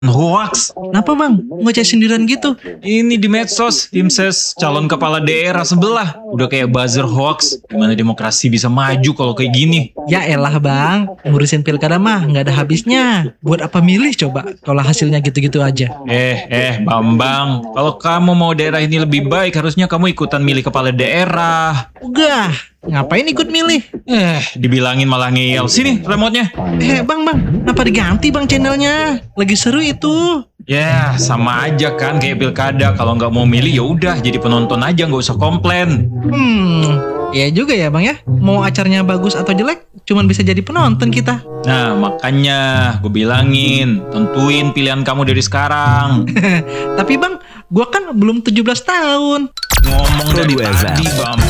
Hoax. Kenapa bang? Ngoceh sindiran gitu? Ini di medsos, tim ses calon kepala daerah sebelah. Udah kayak buzzer hoax. Gimana demokrasi bisa maju kalau kayak gini? Ya elah bang, ngurusin pilkada mah nggak ada habisnya. Buat apa milih coba kalau hasilnya gitu-gitu aja? Bambang. Kalau kamu mau daerah ini lebih baik, harusnya kamu ikutan milih kepala daerah. Udah, ngapain ikut milih? Dibilangin malah ngeyel. Sini remote-nya. Bang, kenapa diganti bang channelnya? Lagi seru itu. Ya, sama aja kan kayak pilkada. Kalau nggak mau milih ya udah jadi penonton aja, nggak usah komplain. Ya juga ya bang ya. Mau acaranya bagus atau jelek, cuman bisa jadi penonton kita. Nah, makanya gue bilangin, tentuin pilihan kamu dari sekarang. Tapi bang, gua kan belum 17 tahun. Ngomong dari Produser. tadi, Bambang.